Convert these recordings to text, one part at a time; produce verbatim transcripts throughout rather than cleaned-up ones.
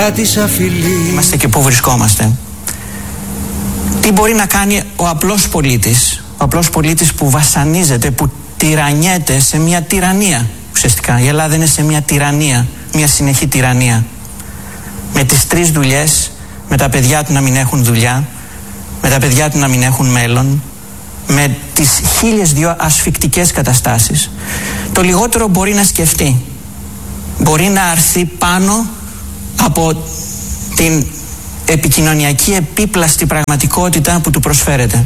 Είμαστε και πού βρισκόμαστε. Τι μπορεί να κάνει ο απλός πολίτης, ο απλός πολίτης που βασανίζεται, που τυραννιέται σε μια τυραννία. Ουσιαστικά η Ελλάδα είναι σε μια τυραννία, μια συνεχή τυραννία. Με τις τρεις δουλειές, με τα παιδιά του να μην έχουν δουλειά, με τα παιδιά του να μην έχουν μέλλον, με τις χίλιες δυο ασφικτικές καταστάσεις. Το λιγότερο μπορεί να σκεφτεί, μπορεί να αρθεί πάνω από την επικοινωνιακή επίπλαστη πραγματικότητα που του προσφέρεται.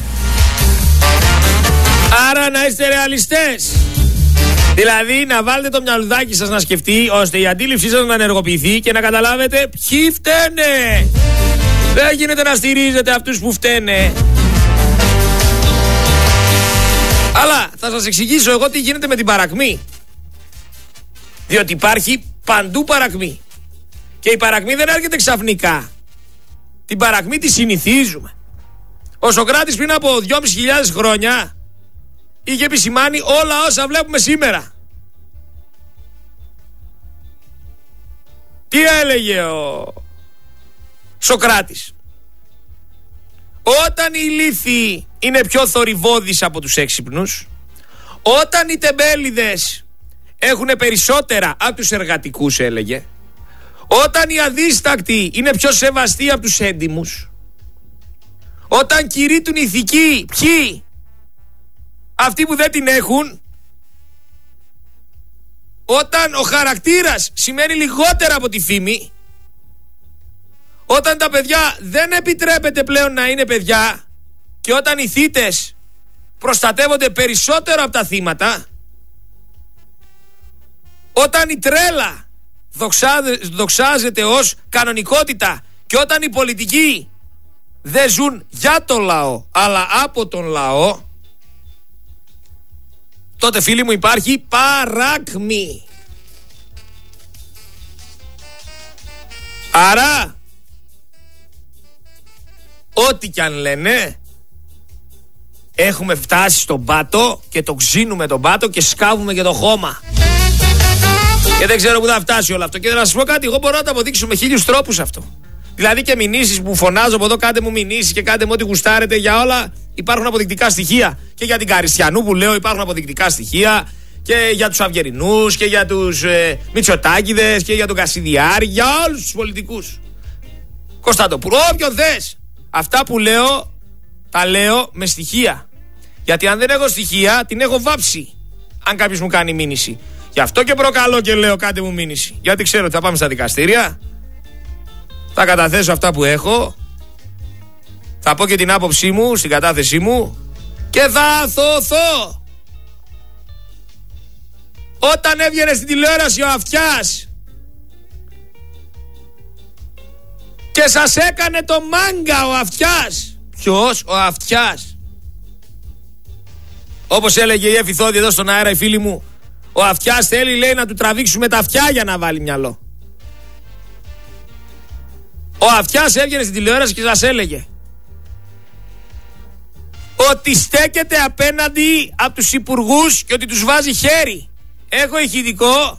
Άρα να είστε ρεαλιστές. Δηλαδή να βάλετε το μυαλουδάκι σας να σκεφτεί, ώστε η αντίληψή σας να ενεργοποιηθεί και να καταλάβετε ποιοι φταίνε. Δεν γίνεται να στηρίζετε αυτούς που φταίνε. Αλλά θα σας εξηγήσω εγώ τι γίνεται με την παρακμή. Διότι υπάρχει παντού παρακμή. Και η παρακμή δεν έρχεται ξαφνικά. Την παρακμή τη συνηθίζουμε. Ο Σωκράτης πριν από δυόμισι χιλιάδες χρόνια είχε επισημάνει όλα όσα βλέπουμε σήμερα. Τι έλεγε ο Σωκράτης? Όταν οι ηλίθιοι είναι πιο θορυβώδεις από τους έξυπνους, όταν οι τεμπέληδες έχουν περισσότερα από τους εργατικούς, έλεγε, όταν οι αδίστακτοι είναι πιο σεβαστοί από τους έντιμους, όταν κηρύττουν ηθική ποιοι? Αυτοί που δεν την έχουν. Όταν ο χαρακτήρας σημαίνει λιγότερα από τη φήμη, όταν τα παιδιά δεν επιτρέπεται πλέον να είναι παιδιά και όταν οι θύτες προστατεύονται περισσότερο από τα θύματα, όταν η τρέλα δοξάζεται ως κανονικότητα και όταν οι πολιτικοί δεν ζουν για το λαό αλλά από τον λαό, τότε φίλοι μου υπάρχει παράκμη. Άρα ό,τι κι αν λένε, έχουμε φτάσει στον πάτο και το ξύνουμε τον πάτο και σκάβουμε και το χώμα. Και δεν ξέρω που θα φτάσει όλο αυτό. Και να σας πω κάτι, εγώ μπορώ να το αποδείξω με χίλιους τρόπους αυτό. Δηλαδή και μηνύσεις που φωνάζω από εδώ, κάντε μου μηνύσεις και κάντε μου ό,τι γουστάρετε, για όλα υπάρχουν αποδεικτικά στοιχεία. Και για την Καριστιανού που λέω υπάρχουν αποδεικτικά στοιχεία. Και για τους Αυγερινούς και για τους ε, Μητσοτάκηδες και για τον Κασιδιάρη, για όλους τους πολιτικούς. Κωνσταντοπούλου, όποιον θες. Αυτά που λέω, τα λέω με στοιχεία. Γιατί αν δεν έχω στοιχεία, την έχω βάψει. Αν κάποιος μου κάνει μήνυση. Γι' αυτό και προκαλώ και λέω κάντε μου μήνυση. Γιατί ξέρω ότι θα πάμε στα δικαστήρια. Θα καταθέσω αυτά που έχω. Θα πω και την άποψή μου στην κατάθεσή μου. Και θα αθωωθώ. Όταν έβγαινε στην τηλεόραση ο Αυτιάς και σας έκανε το μάγκα ο Αυτιάς. Ποιος? Ο Αυτιάς. Όπως έλεγε η Εφη Θόδη εδώ στον αέρα η φίλη μου, ο Αυτιάς θέλει, λέει, να του τραβήξουμε τα αυτιά για να βάλει μυαλό. Ο Αυτιάς έβγαινε στην τηλεόραση και σας έλεγε ότι στέκεται απέναντι από τους υπουργούς και ότι τους βάζει χέρι. Έχω ηχητικό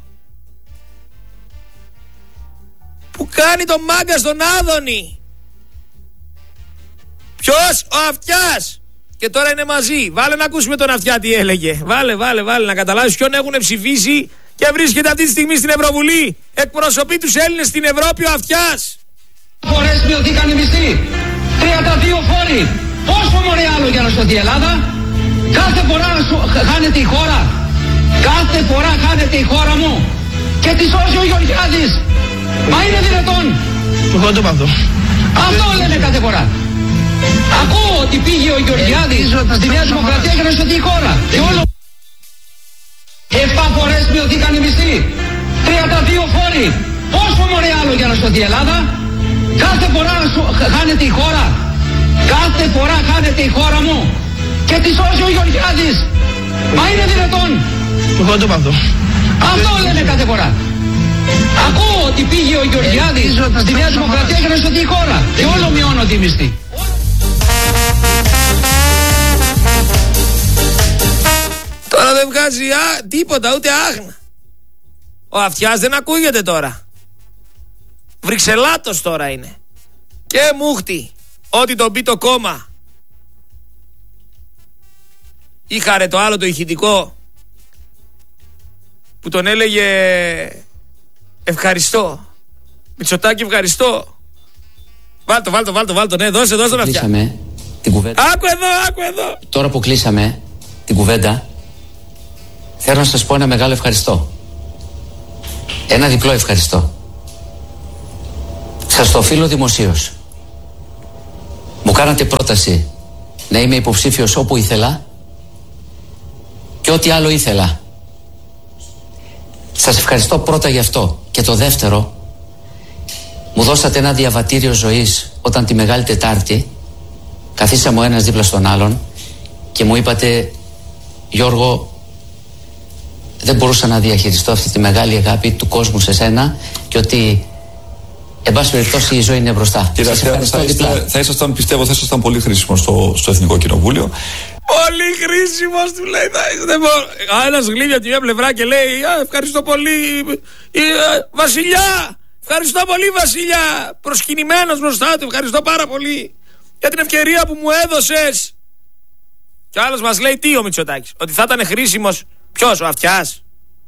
που κάνει το μάγκα στον Άδωνη. Ποιος? Ο Αυτιάς. Και τώρα είναι μαζί. Βάλε να ακούσουμε τον Αυτιά τι έλεγε. Βάλε, βάλε, βάλε να καταλάβεις ποιον έχουν ψηφίσει και βρίσκεται αυτή τη στιγμή στην Ευρωβουλή. Εκπροσωπεί τους Έλληνες στην Ευρώπη ο Αυτιάς. Φορές μειωθήκαν οι μισθοί. τριάντα δύο φόροι. Πόσο μωρέ άλλο για να σωθεί η Ελλάδα? Κάθε φορά χάνεται η χώρα. Κάθε φορά χάνεται η χώρα μου. Και τη σώζει ο Γεωργιάδης. Μα είναι δυνατόν? Εγώ το πάθω. Αυτό λένε κάθε φορά. Ακούω ότι πήγε ο Γεωργιάδης στη Νέα Δημοκρατία για να σωθεί η χώρα. Και όλο... Εφτά φορές μειωθήκαν οι μισθοί. τριάντα δύο φόροι. Πόσο μωρέ άλλο για να σωθεί η Ελλάδα? Κάθε φορά χάνεται η χώρα. Κάθε φορά χάνεται η χώρα μου. Και τη σώζει ο Γεωργιάδης. Μα είναι δυνατόν? Εγώ το πάθω. Αυτό λένε κάθε φορά. Ακούω ότι πήγε ο Γεωργιάδης στη Νέα Δημοκρατία για να σωθεί η χώρα. Και όλο μειώνονται οι μισθοί. Τώρα δεν βγάζει α, τίποτα, ούτε άχνα. Ο Αυτιάς δεν ακούγεται τώρα. Βρυξελάτος τώρα είναι. Και μούχτη. Ό,τι τον πει το κόμμα. Είχα ρε το άλλο το ηχητικό που τον έλεγε ευχαριστώ. Μητσοτάκη ευχαριστώ. Βάλτο, βάλτο, βάλτο, βάλτο. Ναι, δώσε, δώσε τον αυτιά. Κλείσαμε την κουβέντα. Άκου εδώ, άκου εδώ. Τώρα που κλείσαμε την κουβέντα, θέλω να σας πω ένα μεγάλο ευχαριστώ. Ένα διπλό ευχαριστώ. Σας το οφείλω δημοσίως. Μου κάνατε πρόταση να είμαι υποψήφιος όπου ήθελα και ό,τι άλλο ήθελα. Σας ευχαριστώ πρώτα γι' αυτό. Και το δεύτερο, μου δώσατε ένα διαβατήριο ζωής όταν τη Μεγάλη Τετάρτη καθίσαμε ο ένας δίπλα στον άλλον και μου είπατε, Γιώργο, δεν μπορούσα να διαχειριστώ αυτή τη μεγάλη αγάπη του κόσμου σε σένα και ότι εν πάση περιπτώσει η ζωή είναι μπροστά. Κύριε Αστέρα, θα, θα, θα ήσασταν, πιστεύω, θα ήσασταν πολύ χρήσιμο στο, στο Εθνικό Κοινοβούλιο. Πολύ χρήσιμο, του λέει. Ένα γλύβει από τη μια πλευρά και λέει ευχαριστώ πολύ, Βασιλιά! Ευχαριστώ πολύ, Βασιλιά! Προσκυνημένος μπροστά του, ευχαριστώ πάρα πολύ για την ευκαιρία που μου έδωσες. Και ο άλλος μας λέει τι ο Μητσοτάκης, ότι θα ήταν χρήσιμος. Ποιος, ο αυτιάς?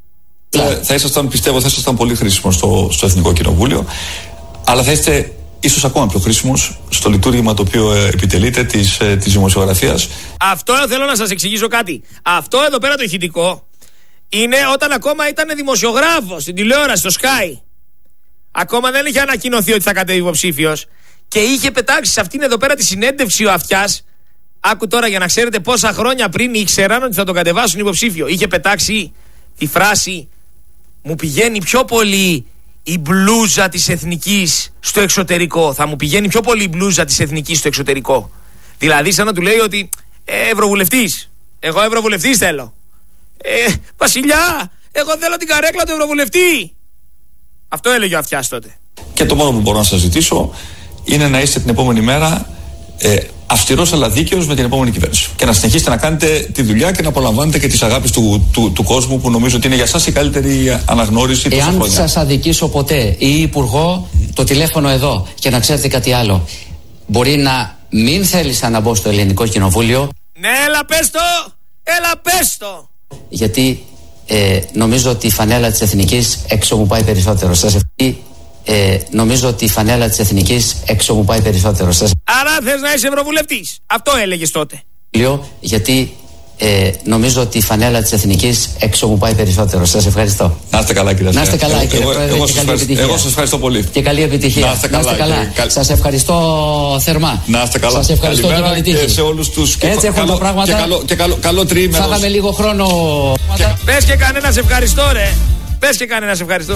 Θα, θα ήσασταν, πιστεύω, θα ήσασταν πολύ χρήσιμο στο, στο Εθνικό Κοινοβούλιο, αλλά θα είστε ίσως ακόμα πιο χρήσιμος στο λειτουργήμα το οποίο ε, επιτελείτε της, ε, της δημοσιογραφίας. Αυτό θέλω να σας εξηγήσω κάτι. Αυτό εδώ πέρα το ηχητικό είναι όταν ακόμα ήταν δημοσιογράφος στην τηλεόραση, στο Sky. Ακόμα δεν είχε ανακοινωθεί ότι θα κατέβει υποψήφιος και είχε πετάξει σε αυτήν εδώ πέρα τη συνέντευξη ο αυτιάς. Άκου τώρα για να ξέρετε πόσα χρόνια πριν ήξεραν ότι θα τον κατεβάσουν υποψήφιο. Είχε πετάξει τη φράση «Μου πηγαίνει πιο πολύ η μπλούζα της εθνικής στο εξωτερικό». Θα μου πηγαίνει πιο πολύ η μπλούζα της εθνικής στο εξωτερικό. Δηλαδή σαν να του λέει ότι ε, ευρωβουλευτής, εγώ ευρωβουλευτής θέλω. Ε, Βασιλιά, εγώ θέλω την καρέκλα του ευρωβουλευτή. Αυτό έλεγε ο αυτιάς τότε. Και το μόνο που μπορώ να σας ζητήσω είναι να είστε την επόμενη μέρα ε, αυστηρός αλλά δίκαιος με την επόμενη κυβέρνηση. Και να συνεχίσετε να κάνετε τη δουλειά και να απολαμβάνετε και τις αγάπης του, του, του κόσμου, που νομίζω ότι είναι για σας η καλύτερη αναγνώριση. Εάν σας αδικήσω ποτέ ή υπουργό, το τηλέφωνο εδώ. Και να ξέρετε κάτι άλλο. Μπορεί να μην θέλησα να μπω στο Ελληνικό Κοινοβούλιο. Ναι, έλα πες το! Έλα πες το! Γιατί ε, νομίζω ότι η φανέλα της εθνικής έξω μου πάει περισσότερο. Σας ευχαριστώ. Ε, νομίζω ότι η φανέλα της εθνικής έξω μου πάει περισσότερο. Σας... Άρα θες να είσαι ευρωβουλευτής. Αυτό έλεγες τότε. Γιατί ε, νομίζω ότι η φανέλα της εθνικής έξω μου πάει περισσότερο. Σας ευχαριστώ. Να είστε καλά, κύριε. Να είστε καλά, κύριε εγώ, Πρόεδρε. Εγώ, και σας καλή επιτυχία. Εγώ σας ευχαριστώ πολύ. Και καλή επιτυχία. Να είστε καλά. Να είστε καλά. Κύριε. Σας ευχαριστώ θερμά. Να είστε καλά. Σας ευχαριστώ και καλή τύχη. Και σε όλους τους. Έτσι έχουν τα πράγματα. Και καλό, και καλό, καλό τριήμερο. Φάγαμε λίγο χρόνο. Και... Πες και κανένα ευχαριστώ, ρε. Πες και κανένα ευχαριστώ.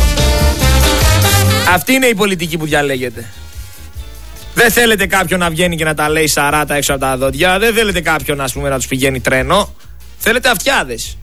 Αυτή είναι η πολιτική που διαλέγετε. Δεν θέλετε κάποιον να βγαίνει και να τα λέει σαράτα έξω από τα δόντια. Δεν θέλετε κάποιον, ας πούμε, να τους πηγαίνει τρένο. Θέλετε αυτιάδες.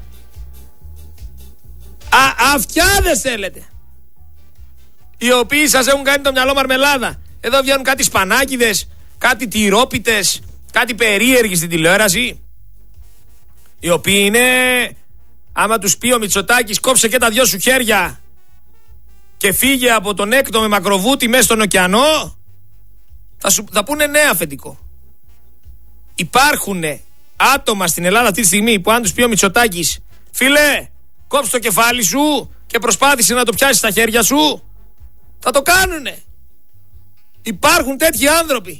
Α, αυτιάδες θέλετε. Οι οποίοι σας έχουν κάνει το μυαλό μαρμελάδα. Εδώ βγαίνουν κάτι σπανάκιδες, κάτι τυρόπιτες, κάτι περίεργοι στην τηλεόραση. Οι οποίοι είναι, άμα τους πει ο Μητσοτάκης κόψε και τα δυο σου χέρια και φύγε από τον έκτο με μακροβούτι μέσα στον ωκεανό, θα, σου, θα πούνε ναι αφεντικό. Υπάρχουν άτομα στην Ελλάδα αυτή τη στιγμή που αν τους πει ο Μητσοτάκης φίλε κόψε το κεφάλι σου και προσπάθησε να το πιάσεις στα χέρια σου, θα το κάνουνε. Υπάρχουν τέτοιοι άνθρωποι.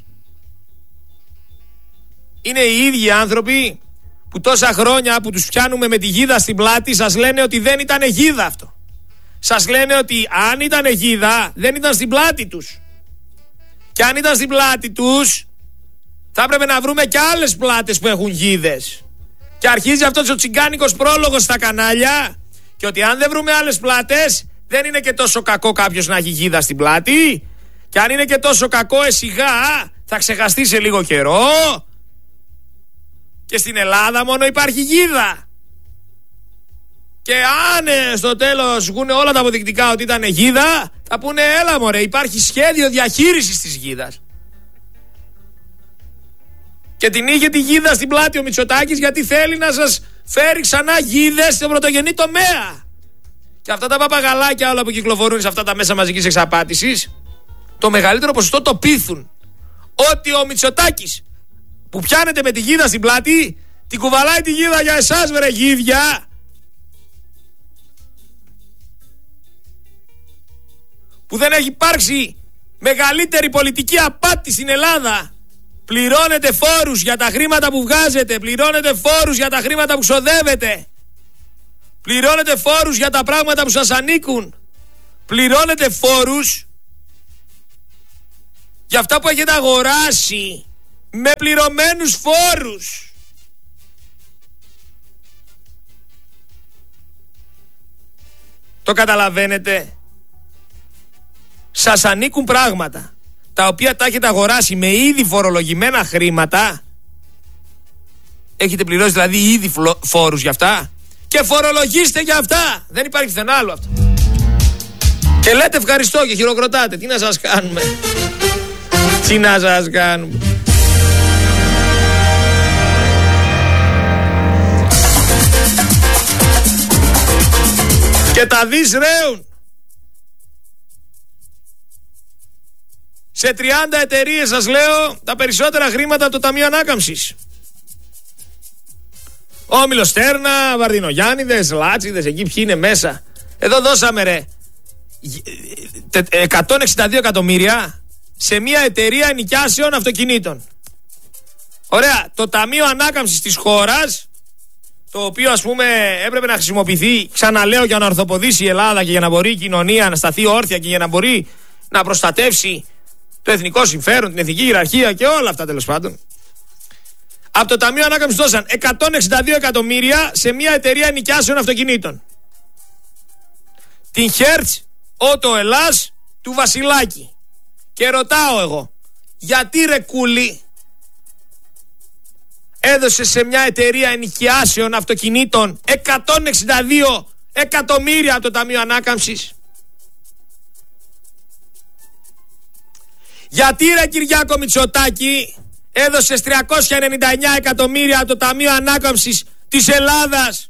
Είναι οι ίδιοι άνθρωποι που τόσα χρόνια που τους πιάνουμε με τη γίδα στην πλάτη σας λένε ότι δεν ήταν γίδα αυτό. Σας λένε ότι αν ήταν γίδα δεν ήταν στην πλάτη τους. Και αν ήταν στην πλάτη τους θα έπρεπε να βρούμε και άλλες πλάτες που έχουν γίδες. Και αρχίζει αυτός ο τσιγκάνικος πρόλογος στα κανάλια και ότι αν δεν βρούμε άλλες πλάτες δεν είναι και τόσο κακό κάποιος να έχει γίδα στην πλάτη. Και αν είναι και τόσο κακό εσιγά θα ξεχαστεί σε λίγο καιρό. Και στην Ελλάδα μόνο υπάρχει γίδα. Και αν ε, στο τέλος βγουν όλα τα αποδεικτικά ότι ήταν γίδα, θα πούνε έλα μωρέ, υπάρχει σχέδιο διαχείρισης της γίδας. Και την είχε τη γίδα στην πλάτη ο Μητσοτάκης γιατί θέλει να σας φέρει ξανά γίδες στον πρωτογενή τομέα. Και αυτά τα παπαγαλάκια όλα που κυκλοφορούν σε αυτά τα μέσα μαζικής εξαπάτησης το μεγαλύτερο ποσοστό το πείθουν ότι ο Μητσοτάκης που πιάνεται με τη γίδα στην πλάτη, την κουβαλάει τη γίδα για εσάς βρε γίδια, που δεν έχει υπάρξει μεγαλύτερη πολιτική απάτη στην Ελλάδα. Πληρώνετε φόρους για τα χρήματα που βγάζετε, πληρώνετε φόρους για τα χρήματα που ξοδεύετε, πληρώνετε φόρους για τα πράγματα που σας ανήκουν, πληρώνετε φόρους για αυτά που έχετε αγοράσει με πληρωμένους φόρους. Το καταλαβαίνετε? Σας ανήκουν πράγματα τα οποία τα έχετε αγοράσει με ήδη φορολογημένα χρήματα. Έχετε πληρώσει δηλαδή ήδη φόρους για αυτά και φορολογήστε για αυτά. Δεν υπάρχει πουθενά άλλο αυτό. Και λέτε ευχαριστώ και χειροκροτάτε. Τι να σας κάνουμε? Τι να σας κάνουμε? Και τα δις ρέουν. Σε τριάντα εταιρείες σας λέω τα περισσότερα χρήματα από το Ταμείο Ανάκαμψης. Όμιλος Στέρνα, Βαρδινογιάννηδες, Λάτσιδες, εκεί ποιοι είναι μέσα. Εδώ δώσαμε ρε εκατόν εξήντα δύο εκατομμύρια σε μια εταιρεία ενοικιάσεων αυτοκινήτων. Ωραία, το Ταμείο Ανάκαμψης της χώρας, το οποίο ας πούμε έπρεπε να χρησιμοποιηθεί, ξαναλέω, για να ορθοποδήσει η Ελλάδα και για να μπορεί η κοινωνία να σταθεί όρθια και για να μπορεί να προστατεύσει το εθνικό συμφέρον, την εθνική ιεραρχία και όλα αυτά τέλος πάντων. Από το Ταμείο Ανάκαμψης δώσαν εκατόν εξήντα δύο εκατομμύρια σε μια εταιρεία ενοικιάσεων αυτοκινήτων. Την Hertz Auto Ελλάς του Βασιλάκη. Και ρωτάω εγώ, γιατί ρε κούλη έδωσε σε μια εταιρεία ενοικιάσεων αυτοκινήτων εκατόν εξήντα δύο εκατομμύρια από το Ταμείο Ανάκαμψης? Γιατί ρε Κυριάκο Μητσοτάκη έδωσες τριακόσια ενενήντα εννιά εκατομμύρια από το Ταμείο Ανάκαμψης της Ελλάδας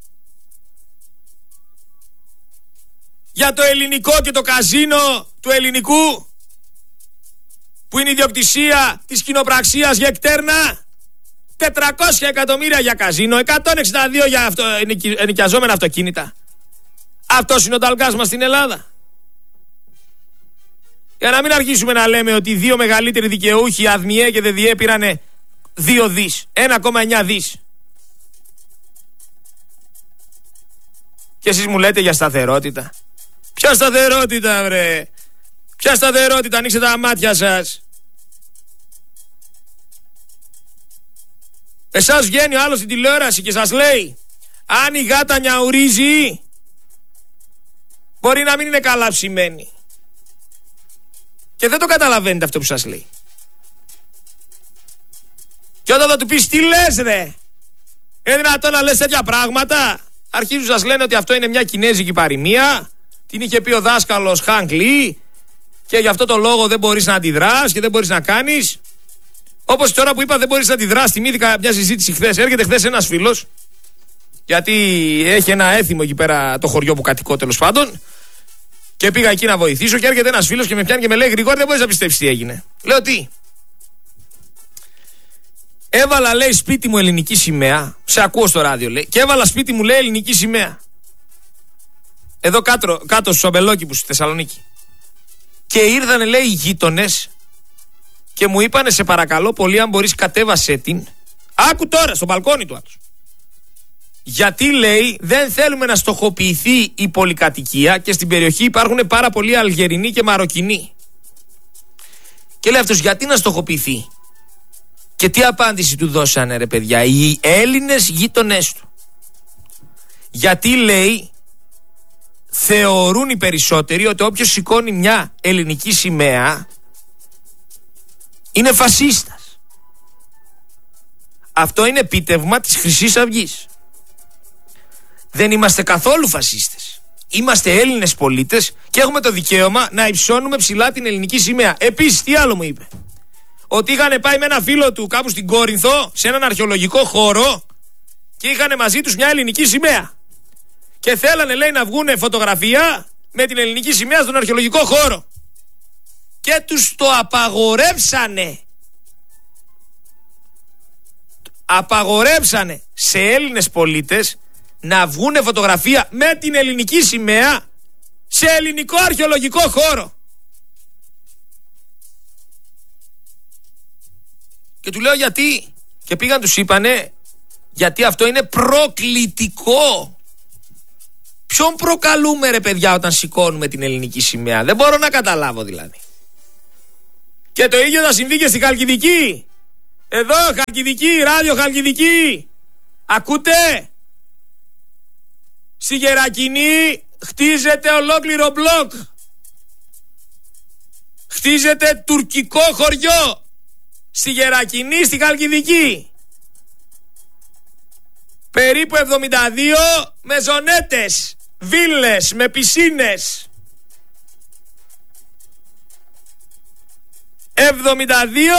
για το ελληνικό και το καζίνο του ελληνικού, που είναι ιδιοκτησία της κοινοπραξίας Γεκτέρνα? τετρακόσια εκατομμύρια για καζίνο, εκατόν εξήντα δύο για αυτο, ενοικιαζόμενα αυτοκίνητα. Αυτός είναι ο ταλγκάς μας στην Ελλάδα. Για να μην αρχίσουμε να λέμε ότι οι δύο μεγαλύτεροι δικαιούχοι, ΑΔΜΙΕ και ΔΕΔΙΕ, πήρανε δύο δις, ένα κόμμα εννιά δις. Και εσείς μου λέτε για σταθερότητα. Ποια σταθερότητα βρε? Ποια σταθερότητα? Ανοίξτε τα μάτια σας. Εσάς βγαίνει ο άλλος στην τηλεόραση και σας λέει, αν η γάτα νιαουρίζει, μπορεί να μην είναι καλά ψημένη. Και δεν το καταλαβαίνετε αυτό που σας λέει. Και όταν θα του πεις, τι λες ρε, είναι δυνατόν να λες τέτοια πράγματα? Αρχίζουν σας λένε ότι αυτό είναι μια κινέζικη παροιμία, την είχε πει ο δάσκαλος Χανκ Λί, και γι' αυτό το λόγο δεν μπορείς να αντιδράς και δεν μπορείς να κάνεις. Όπως τώρα που είπα δεν μπορείς να αντιδράς, θυμήθηκα μια συζήτηση χθες. Έρχεται χθες ένας φίλος, γιατί έχει ένα έθιμο εκεί πέρα το χωριό που κατοικώ τέλος πάντων, και πήγα εκεί να βοηθήσω, και έρχεται ένας φίλος και με πιάνει και με λέει, Γρηγόρη, δεν μπορείς να πιστέψεις τι έγινε. Λέω, τι? Έβαλα, λέει, σπίτι μου ελληνική σημαία. Σε ακούω στο ράδιο, λέει. Και έβαλα σπίτι μου, λέει, ελληνική σημαία. Εδώ κάτω, κάτω στους αμπελόκηπους στη Θεσσαλονίκη. Και ήρθανε, λέει, οι γείτονες και μου είπανε, σε παρακαλώ πολύ, αν μπορείς κατέβασέ την. Άκου τώρα, στο μπαλκόνι του άλλου. Γιατί, λέει, δεν θέλουμε να στοχοποιηθεί η πολυκατοικία και στην περιοχή υπάρχουν πάρα πολλοί Αλγερινοί και Μαροκινοί. Και λέει αυτός, γιατί να στοχοποιηθεί? Και τι απάντηση του δώσανε, ρε παιδιά, οι Έλληνες γείτονές του? Γιατί, λέει, θεωρούν οι περισσότεροι ότι όποιος σηκώνει μια ελληνική σημαία είναι φασίστας. Αυτό είναι επίτευγμα της Χρυσής Αυγής. Δεν είμαστε καθόλου φασίστες. Είμαστε Έλληνες πολίτες και έχουμε το δικαίωμα να υψώνουμε ψηλά την ελληνική σημαία. Επίσης, τι άλλο μου είπε? Ότι είχαν πάει με ένα φίλο του κάπου στην Κόρινθο, σε έναν αρχαιολογικό χώρο, και είχαν μαζί τους μια ελληνική σημαία. Και θέλανε, λέει, να βγούνε φωτογραφία με την ελληνική σημαία στον αρχαιολογικό χώρο. και τους το απαγορεύσανε. Απαγορεύσανε σε Έλληνες πολίτες να βγούνε φωτογραφία με την ελληνική σημαία σε ελληνικό αρχαιολογικό χώρο. Και του λέω γιατί. Και πήγαν τους είπανε γιατί αυτό είναι προκλητικό. Ποιον προκαλούμε ρε παιδιά όταν σηκώνουμε την ελληνική σημαία? Δεν μπορώ να καταλάβω δηλαδή. Και το ίδιο θα συμβεί και στη Χαλκιδική. Εδώ Χαλκιδική, ράδιο Χαλκιδική. Ακούτε? Στη Γερακινή χτίζεται ολόκληρο μπλοκ. Χτίζεται τουρκικό χωριό. Στη Γερακινή, στη Χαλκιδική. Περίπου εβδομήντα δύο μεζονέτες, βίλες με πισίνες. εβδομήντα δύο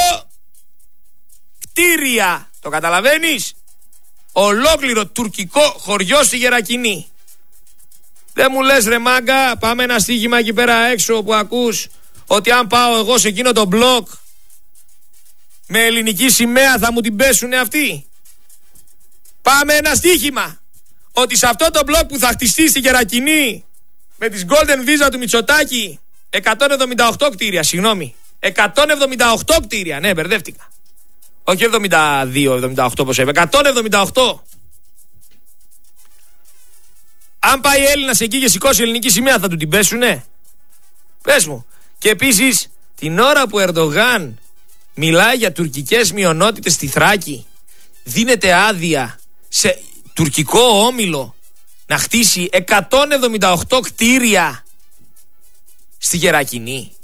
κτίρια. Το καταλαβαίνεις? Ολόκληρο τουρκικό χωριό στη Γερακινή. Δεν μου λες ρε μάγκα, πάμε ένα στοίχημα εκεί πέρα έξω που ακούς ότι αν πάω εγώ σε εκείνο το μπλοκ με ελληνική σημαία θα μου την πέσουνε αυτοί? Πάμε ένα στοίχημα ότι σε αυτό το μπλοκ που θα χτιστεί στη Γερακινή με τις Golden Visa του Μητσοτάκη, εκατόν εβδομήντα οκτώ κτίρια, συγγνώμη, εκατόν εβδομήντα οκτώ κτίρια, ναι μπερδεύτηκα, όχι εβδομήντα δύο εβδομήντα οκτώ όπως είπε, εκατόν εβδομήντα οκτώ. Αν πάει Έλληνας εκεί και σηκώσει ελληνική σημαία θα του την πέσουνε? Πες μου. Και επίσης την ώρα που Ερντογάν μιλάει για τουρκικές μειονότητες στη Θράκη, δίνεται άδεια σε τουρκικό όμιλο να χτίσει εκατόν εβδομήντα οκτώ κτίρια στη Γερακινή.